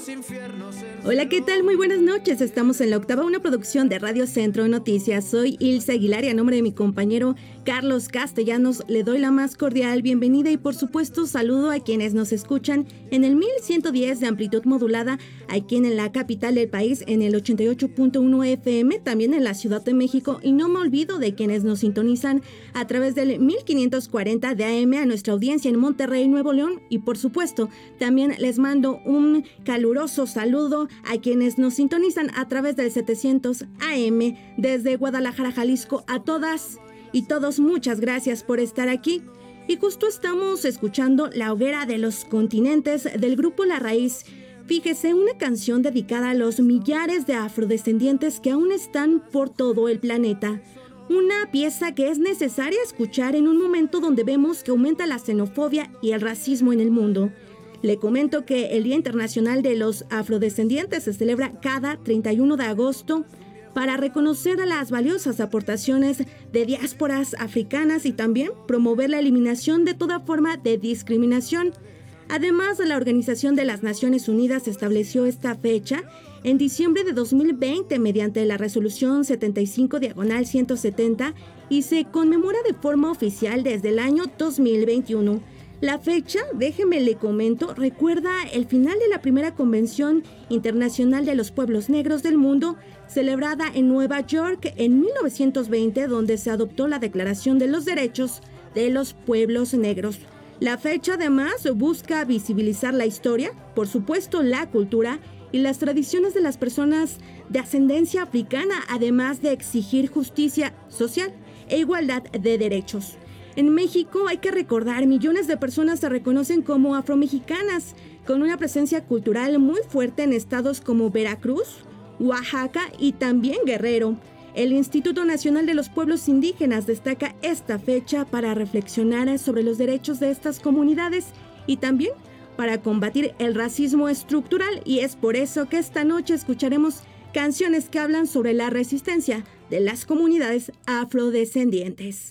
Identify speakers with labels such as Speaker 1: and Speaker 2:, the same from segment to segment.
Speaker 1: Hola, ¿qué tal? Muy buenas noches. Estamos en La Octava, una producción de Radio Centro Noticias. Soy Ilse Aguilar y a nombre de mi compañero Carlos Castellanos le doy la más cordial bienvenida y por supuesto saludo a quienes nos escuchan en el 1110 de amplitud modulada aquí en la capital del país, en el 88.1 FM, también en la Ciudad de México, y no me olvido de quienes nos sintonizan a través del 1540 de AM a nuestra audiencia en Monterrey, Nuevo León, y por supuesto también les mando un caluroso saludo a quienes nos sintonizan a través del 700 AM desde Guadalajara, Jalisco. A todas y todos, muchas gracias por estar aquí. Y justo estamos escuchando La Hoguera de los Continentes del grupo La Raíz. Fíjese, una canción dedicada a los millares de afrodescendientes que aún están por todo el planeta. Una pieza que es necesaria escuchar en un momento donde vemos que aumenta la xenofobia y el racismo en el mundo. Le comento que el Día Internacional de los Afrodescendientes se celebra cada 31 de agosto para reconocer a las valiosas aportaciones de diásporas africanas y también promover la eliminación de toda forma de discriminación. Además, la Organización de las Naciones Unidas estableció esta fecha en diciembre de 2020 mediante la Resolución 75/170 y se conmemora de forma oficial desde el año 2021. La fecha, déjeme le comento, recuerda el final de la primera Convención Internacional de los Pueblos Negros del Mundo, celebrada en Nueva York en 1920, donde se adoptó la Declaración de los Derechos de los Pueblos Negros. La fecha además busca visibilizar la historia, por supuesto la cultura y las tradiciones de las personas de ascendencia africana, además de exigir justicia social e igualdad de derechos. En México hay que recordar, millones de personas se reconocen como afromexicanas, con una presencia cultural muy fuerte en estados como Veracruz, Oaxaca y también Guerrero. El Instituto Nacional de los Pueblos Indígenas destaca esta fecha para reflexionar sobre los derechos de estas comunidades y también para combatir el racismo estructural, y es por eso que esta noche escucharemos canciones que hablan sobre la resistencia de las comunidades afrodescendientes.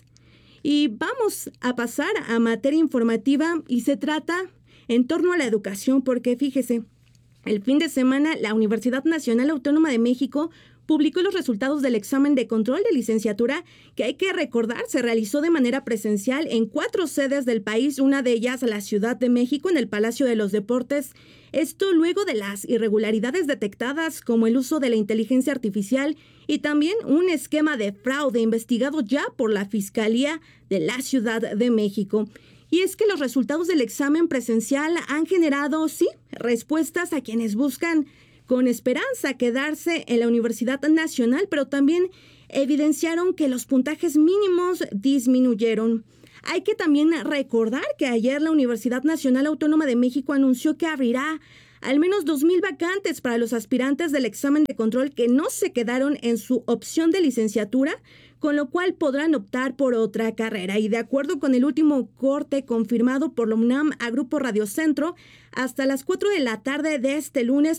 Speaker 1: Y vamos a pasar a materia informativa y se trata en torno a la educación porque fíjese, el fin de semana la Universidad Nacional Autónoma de México publicó los resultados del examen de control de licenciatura que hay que recordar se realizó de manera presencial en 4 sedes del país, una de ellas la Ciudad de México en el Palacio de los Deportes. Esto luego de las irregularidades detectadas como el uso de la inteligencia artificial y también un esquema de fraude investigado ya por la Fiscalía de la Ciudad de México. Y es que los resultados del examen presencial han generado, sí, respuestas a quienes buscan con esperanza quedarse en la Universidad Nacional, pero también evidenciaron que los puntajes mínimos disminuyeron. Hay que también recordar que ayer la Universidad Nacional Autónoma de México anunció que abrirá al menos 2,000 vacantes para los aspirantes del examen de control que no se quedaron en su opción de licenciatura, con lo cual podrán optar por otra carrera. Y de acuerdo con el último corte confirmado por la UNAM a Grupo Radio Centro, hasta las 4 de la tarde de este lunes,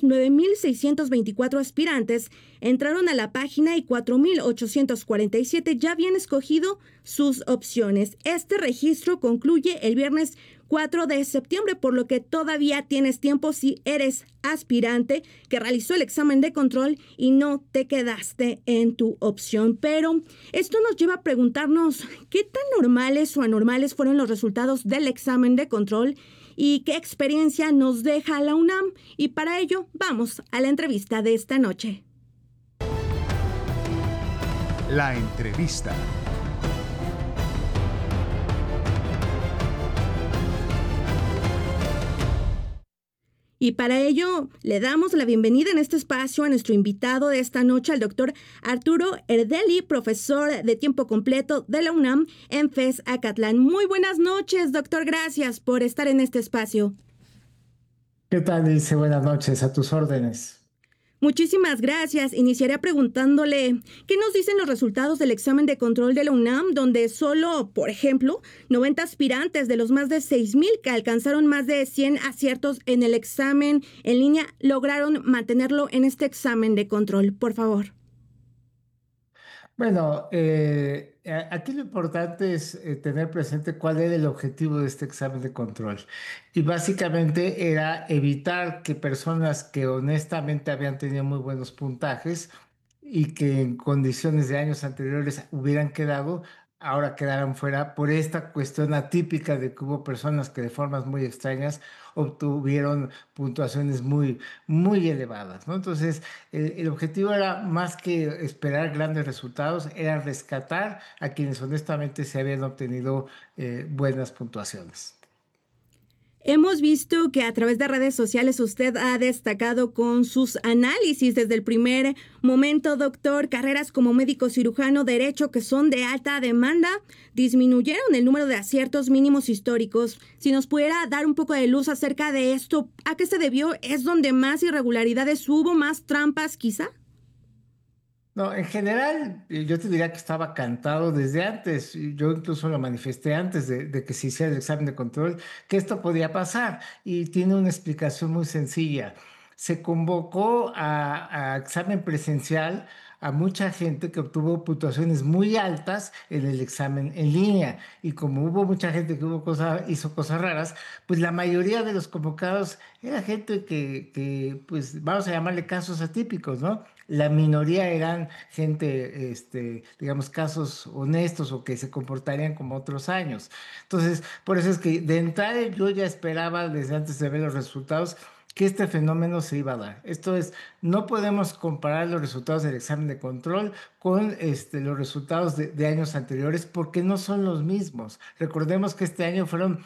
Speaker 1: 9,624 aspirantes entraron a la página y 4,847 ya habían escogido sus opciones. Este registro concluye el viernes 4 de septiembre, por lo que todavía tienes tiempo si eres aspirante que realizó el examen de control y no te quedaste en tu opción. Pero esto nos lleva a preguntarnos qué tan normales o anormales fueron los resultados del examen de control y qué experiencia nos deja la UNAM. Y para ello vamos a la entrevista de esta noche.
Speaker 2: La entrevista.
Speaker 1: Y para ello le damos la bienvenida en este espacio a nuestro invitado de esta noche, al doctor Arturo Erdeli, profesor de tiempo completo de la UNAM en FES Acatlán. Muy buenas noches, doctor. Gracias por estar en este espacio.
Speaker 3: ¿Qué tal, Ilse? Buenas noches, a tus órdenes.
Speaker 1: Muchísimas gracias. Iniciaría preguntándole, ¿qué nos dicen los resultados del examen de control de la UNAM, donde solo, por ejemplo, 90 aspirantes de los más de 6,000 que alcanzaron más de 100 aciertos en el examen en línea lograron mantenerlo en este examen de control? Por favor.
Speaker 3: Bueno, aquí lo importante es tener presente cuál era el objetivo de este examen de control. Y básicamente era evitar que personas que honestamente habían tenido muy buenos puntajes y que en condiciones de años anteriores hubieran quedado, ahora quedaran fuera por esta cuestión atípica de que hubo personas que de formas muy extrañas obtuvieron puntuaciones muy elevadas, ¿no? Entonces, el objetivo era más que esperar grandes resultados, era rescatar a quienes honestamente se habían obtenido buenas puntuaciones.
Speaker 1: Hemos visto que a través de redes sociales usted ha destacado con sus análisis desde el primer momento, doctor, carreras como médico cirujano, derecho, que son de alta demanda, disminuyeron el número de aciertos mínimos históricos. Si nos pudiera dar un poco de luz acerca de esto, ¿a qué se debió? ¿Es donde más irregularidades hubo, más trampas quizá?
Speaker 3: No, en general, yo te diría que estaba cantado desde antes. Y yo incluso lo manifesté antes de que se hiciera el examen de control, que esto podía pasar. Y tiene una explicación muy sencilla. Se convocó a examen presencial a mucha gente que obtuvo puntuaciones muy altas en el examen en línea. Y como hubo mucha gente que hizo cosas raras, pues la mayoría de los convocados era gente pues vamos a llamarle casos atípicos, ¿no? La minoría eran gente, digamos, casos honestos o que se comportarían como otros años. Entonces, por eso es que de entrada yo ya esperaba desde antes de ver los resultados que este fenómeno se iba a dar. Esto es, no podemos comparar los resultados del examen de control con los resultados de años anteriores porque no son los mismos. Recordemos que este año fueron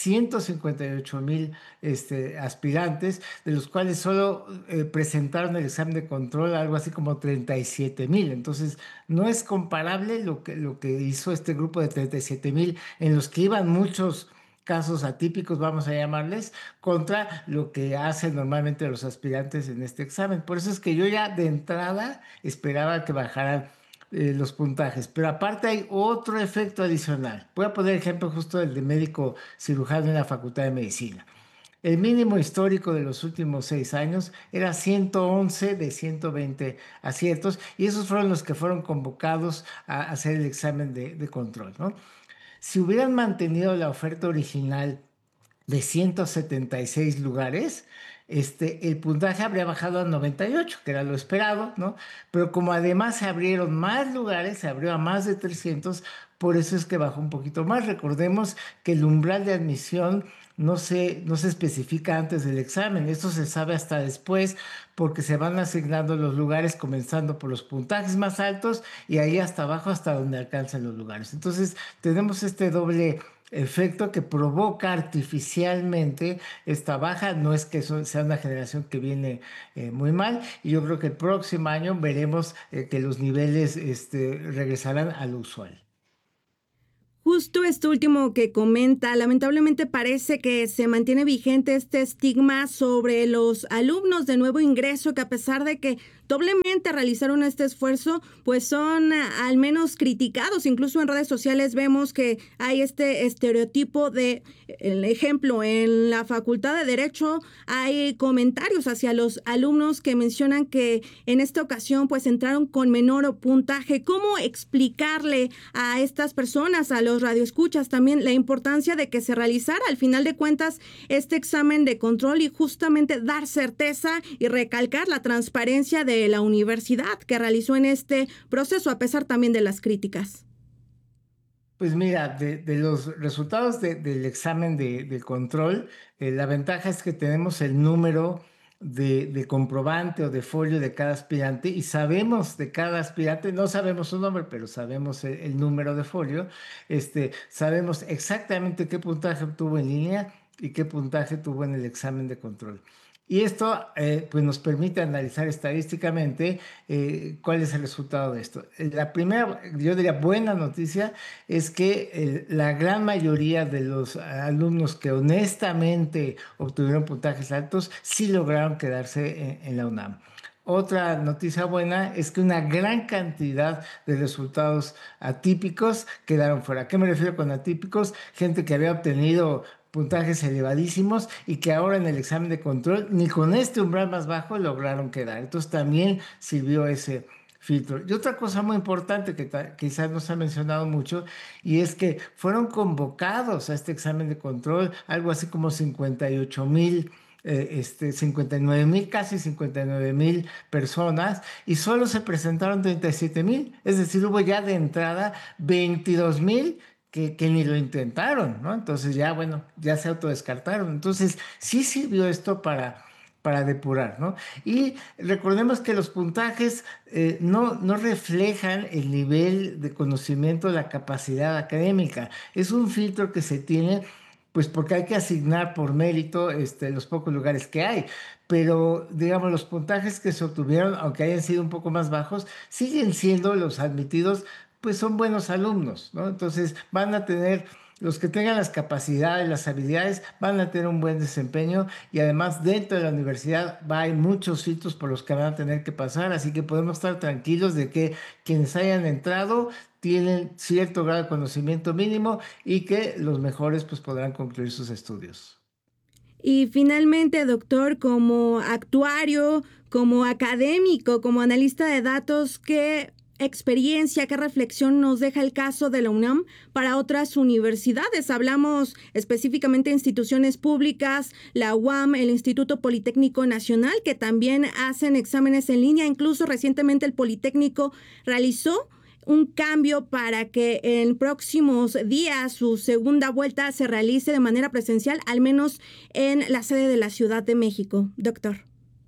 Speaker 3: 158,000 aspirantes, de los cuales solo presentaron el examen de control algo así como 37,000. Entonces, no es comparable lo que hizo este grupo de 37,000, en los que iban muchos casos atípicos, vamos a llamarles, contra lo que hacen normalmente los aspirantes en este examen. Por eso es que yo ya de entrada esperaba que bajaran los puntajes. Pero aparte hay otro efecto adicional. Voy a poner ejemplo justo del de médico cirujano en la Facultad de Medicina. El mínimo histórico de los últimos 6 años era 111 de 120 aciertos y esos fueron los que fueron convocados a hacer el examen de control, ¿no? Si hubieran mantenido la oferta original de 176 lugares, el puntaje habría bajado a 98, que era lo esperado, ¿no? Pero como además se abrieron más lugares, se abrió a más de 300, por eso es que bajó un poquito más. Recordemos que el umbral de admisión no se especifica antes del examen, esto se sabe hasta después porque se van asignando los lugares comenzando por los puntajes más altos y ahí hasta abajo hasta donde alcanzan los lugares. Entonces tenemos este doble efecto que provoca artificialmente esta baja. No es que eso sea una generación que viene muy mal, y yo creo que el próximo año veremos que los niveles regresarán a lo usual.
Speaker 1: Justo esto último que comenta, lamentablemente parece que se mantiene vigente este estigma sobre los alumnos de nuevo ingreso que a pesar de que doblemente realizaron este esfuerzo, pues son al menos criticados. Incluso en redes sociales vemos que hay este estereotipo de, el ejemplo, en la Facultad de Derecho hay comentarios hacia los alumnos que mencionan que en esta ocasión pues entraron con menor puntaje. ¿Cómo explicarle a estas personas, a los radioescuchas también, la importancia de que se realizara al final de cuentas este examen de control y justamente dar certeza y recalcar la transparencia de la universidad que realizó en este proceso, a pesar también de las críticas?
Speaker 3: Pues mira, de los resultados del examen de control, la ventaja es que tenemos el número de comprobante o de folio de cada aspirante y sabemos de cada aspirante, no sabemos su nombre, pero sabemos el número de folio, sabemos exactamente qué puntaje obtuvo en línea y qué puntaje tuvo en el examen de control. Y esto pues nos permite analizar estadísticamente cuál es el resultado de esto. La primera, yo diría, buena noticia es que la gran mayoría de los alumnos que honestamente obtuvieron puntajes altos sí lograron quedarse en la UNAM. Otra noticia buena es que una gran cantidad de resultados atípicos quedaron fuera. ¿A qué me refiero con atípicos? Gente que había obtenido puntajes elevadísimos y que ahora en el examen de control ni con este umbral más bajo lograron quedar. Entonces también sirvió ese filtro. Y otra cosa muy importante que quizás no se ha mencionado mucho, y es que fueron convocados a este examen de control algo así como 58,000 59,000, casi 59,000 personas, y solo se presentaron 37,000, es decir, hubo ya de entrada 22,000 que ni lo intentaron, ¿no? Entonces ya, bueno, ya se autodescartaron. Entonces sí sirvió esto para depurar, ¿no? Y recordemos que los puntajes no reflejan el nivel de conocimiento, la capacidad académica. Es un filtro que se tiene pues porque hay que asignar por mérito los pocos lugares que hay. Pero, digamos, los puntajes que se obtuvieron, aunque hayan sido un poco más bajos, siguen siendo los admitidos, pues son buenos alumnos, ¿no? Entonces van a tener, los que tengan las capacidades, las habilidades, van a tener un buen desempeño y además dentro de la universidad hay muchos filtros por los que van a tener que pasar, así que podemos estar tranquilos de que quienes hayan entrado tienen cierto grado de conocimiento mínimo y que los mejores pues podrán concluir sus estudios.
Speaker 1: Y finalmente, doctor, como actuario, como académico, como analista de datos, ¿qué experiencia, qué reflexión nos deja el caso de la UNAM para otras universidades? Hablamos específicamente de instituciones públicas, la UAM, el Instituto Politécnico Nacional, que también hacen exámenes en línea. Incluso recientemente el Politécnico realizó un cambio para que en próximos días su segunda vuelta se realice de manera presencial, al menos en la sede de la Ciudad de México. Doctor.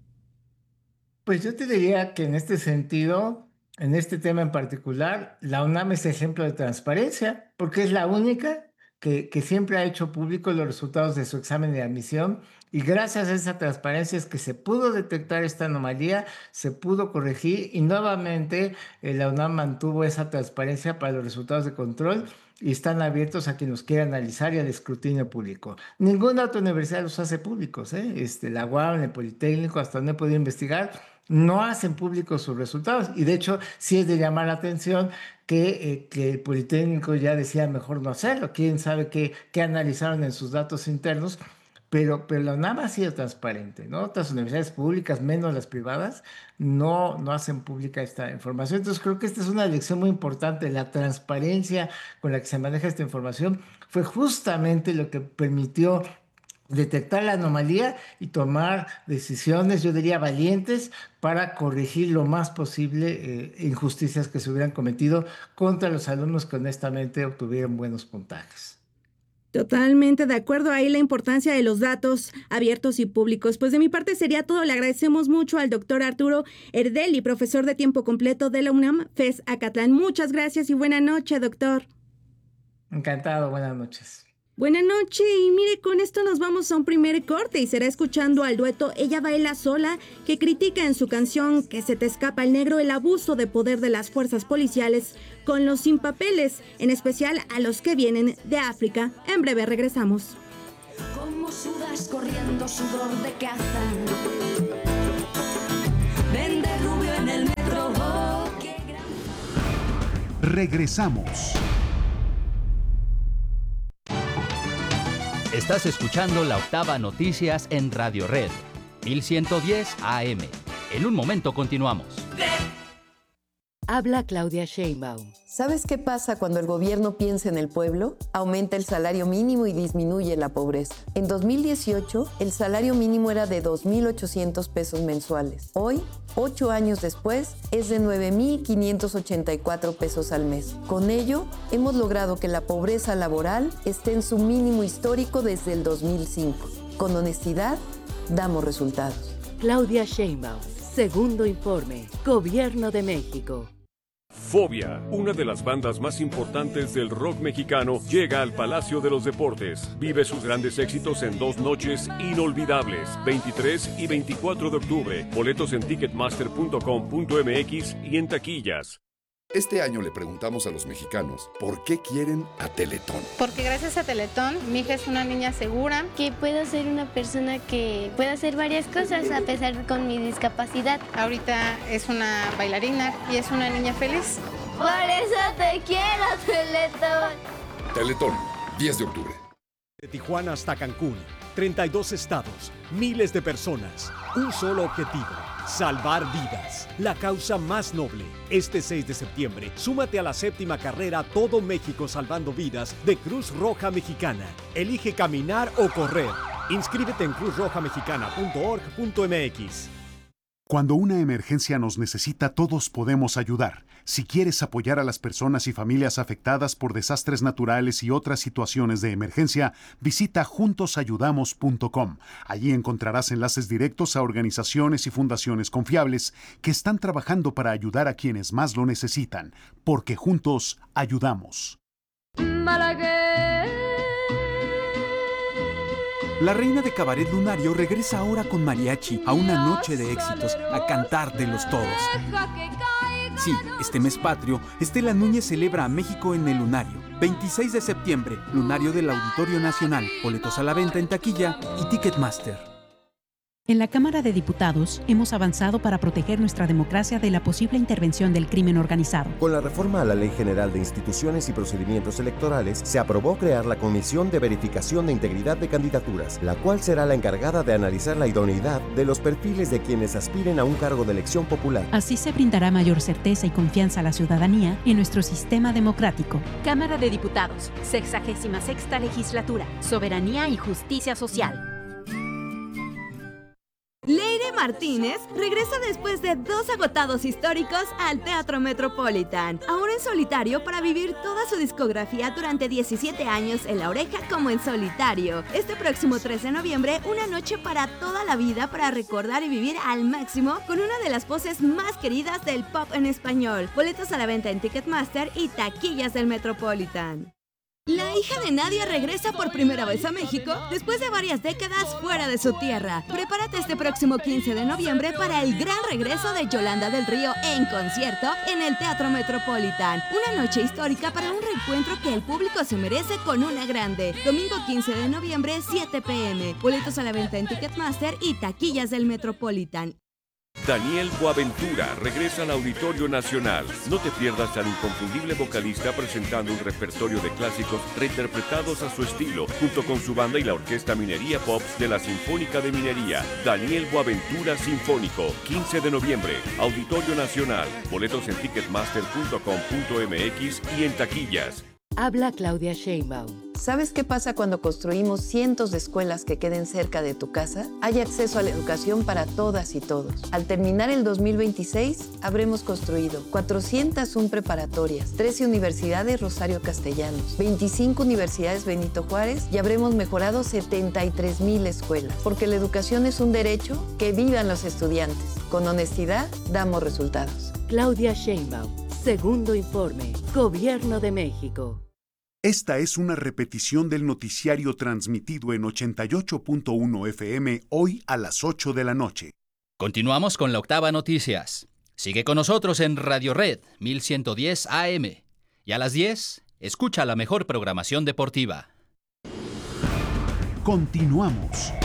Speaker 3: Pues yo te diría que en este sentido, en este tema en particular, la UNAM es ejemplo de transparencia, porque es la única que siempre ha hecho público los resultados de su examen de admisión, y gracias a esa transparencia es que se pudo detectar esta anomalía, se pudo corregir y nuevamente la UNAM mantuvo esa transparencia para los resultados de control y están abiertos a quien los quiera analizar y al escrutinio público. Ninguna otra universidad los hace públicos, ¿eh? La UAM, el Politécnico, hasta donde he podido investigar, no hacen públicos sus resultados, y de hecho sí es de llamar la atención que el Politécnico ya decía mejor no hacerlo. Quién sabe qué analizaron en sus datos internos, pero la UNAM ha sido transparente, ¿no? Otras universidades públicas, menos las privadas, no hacen pública esta información. Entonces creo que esta es una lección muy importante. La transparencia con la que se maneja esta información fue justamente lo que permitió detectar la anomalía y tomar decisiones, yo diría, valientes para corregir lo más posible injusticias que se hubieran cometido contra los alumnos que honestamente obtuvieron buenos puntajes.
Speaker 1: Totalmente de acuerdo, ahí la importancia de los datos abiertos y públicos. Pues de mi parte sería todo. Le agradecemos mucho al doctor Arturo Erdeli, profesor de tiempo completo de la UNAM, FES Acatlán. Muchas gracias y buena noche, doctor.
Speaker 3: Encantado, buenas noches.
Speaker 1: Buenas noches, y mire, con esto nos vamos a un primer corte y será escuchando al dueto Ella Baila Sola, que critica en su canción Que se te escapa el negro el abuso de poder de las fuerzas policiales con los sin papeles, en especial a los que vienen de África. En breve regresamos.
Speaker 4: Como sudas corriendo sudor de caza, vende rubio en el metro, oh, qué gran...
Speaker 2: Regresamos.
Speaker 5: Estás escuchando La Octava Noticias en Radio Red, 1110 AM. En un momento continuamos.
Speaker 6: Habla Claudia Sheinbaum. ¿Sabes qué pasa cuando el gobierno piensa en el pueblo? Aumenta el salario mínimo y disminuye la pobreza. En 2018, el salario mínimo era de 2,800 pesos mensuales. Hoy, 8 años después, es de 9,584 pesos al mes. Con ello, hemos logrado que la pobreza laboral esté en su mínimo histórico desde el 2005. Con honestidad, damos resultados.
Speaker 7: Claudia Sheinbaum, segundo informe, Gobierno de México.
Speaker 8: Fobia, una de las bandas más importantes del rock mexicano, llega al Palacio de los Deportes. Vive sus grandes éxitos en 2 noches inolvidables, 23 y 24 de octubre. Boletos en ticketmaster.com.mx y en taquillas.
Speaker 9: Este año le preguntamos a los mexicanos por qué quieren a Teletón.
Speaker 10: Porque gracias a Teletón, mi hija es una niña segura.
Speaker 11: Que puedo ser una persona que pueda hacer varias cosas a pesar con mi discapacidad.
Speaker 10: Ahorita es una bailarina y es una niña feliz.
Speaker 11: Por eso te quiero, Teletón.
Speaker 9: Teletón, 10 de octubre.
Speaker 12: De Tijuana hasta Cancún, 32 estados, miles de personas, un solo objetivo. Salvar vidas, la causa más noble. Este 6 de septiembre, súmate a la 7ª carrera Todo México Salvando Vidas de Cruz Roja Mexicana. Elige caminar o correr. Inscríbete en cruzrojamexicana.org.mx.
Speaker 2: Cuando una emergencia nos necesita, todos podemos ayudar. Si quieres apoyar a las personas y familias afectadas por desastres naturales y otras situaciones de emergencia, visita juntosayudamos.com. Allí encontrarás enlaces directos a organizaciones y fundaciones confiables que están trabajando para ayudar a quienes más lo necesitan, porque juntos ayudamos.
Speaker 13: La reina de Cabaret Lunario regresa ahora con mariachi a una noche de éxitos, a cantártelos todos. Sí, este mes patrio, Estela Núñez celebra a México en el Lunario. 26 de septiembre, Lunario del Auditorio Nacional. Boletos a la venta en taquilla y Ticketmaster.
Speaker 14: En la Cámara de Diputados hemos avanzado para proteger nuestra democracia de la posible intervención del crimen organizado.
Speaker 15: Con la reforma a la Ley General de Instituciones y Procedimientos Electorales, se aprobó crear la Comisión de Verificación de Integridad de Candidaturas, la cual será la encargada de analizar la idoneidad de los perfiles de quienes aspiren a un cargo de elección popular.
Speaker 14: Así se brindará mayor certeza y confianza a la ciudadanía en nuestro sistema democrático.
Speaker 16: Cámara de Diputados, 66ª Legislatura, Soberanía y Justicia Social.
Speaker 17: Leire Martínez regresa después de 2 agotados históricos al Teatro Metropolitan, ahora en solitario para vivir toda su discografía durante 17 años en La Oreja como en solitario. Este próximo 13 de noviembre, una noche para toda la vida para recordar y vivir al máximo con una de las voces más queridas del pop en español. Boletos a la venta en Ticketmaster y taquillas del Metropolitan. La hija de Nadia regresa por primera vez a México después de varias décadas fuera de su tierra. Prepárate este próximo 15 de noviembre para el gran regreso de Yolanda del Río en concierto en el Teatro Metropolitan. Una noche histórica para un reencuentro que el público se merece con una grande. Domingo 15 de noviembre, 7 p.m. Boletos a la venta en Ticketmaster y taquillas del Metropolitan.
Speaker 8: Daniel Boaventura regresa al Auditorio Nacional. No te pierdas al inconfundible vocalista presentando un repertorio de clásicos reinterpretados a su estilo, junto con su banda y la Orquesta Minería Pops de la Sinfónica de Minería. Daniel Boaventura Sinfónico, 15 de noviembre, Auditorio Nacional. Boletos en ticketmaster.com.mx y en taquillas.
Speaker 7: Habla Claudia Sheinbaum.
Speaker 6: ¿Sabes qué pasa cuando construimos cientos de escuelas que queden cerca de tu casa? Hay acceso a la educación para todas y todos. Al terminar el 2026, habremos construido 401 preparatorias, 13 universidades Rosario Castellanos, 25 universidades Benito Juárez y habremos mejorado 73,000 escuelas. Porque la educación es un derecho, que vivan los estudiantes. Con honestidad, damos resultados.
Speaker 7: Claudia Sheinbaum, segundo informe, Gobierno de México.
Speaker 2: Esta es una repetición del noticiario transmitido en 88.1 FM hoy a las 8 de la noche.
Speaker 5: Continuamos con la Octava Noticias. Sigue con nosotros en Radio Red 1110 AM. Y a las 10, escucha la mejor programación deportiva.
Speaker 2: Continuamos.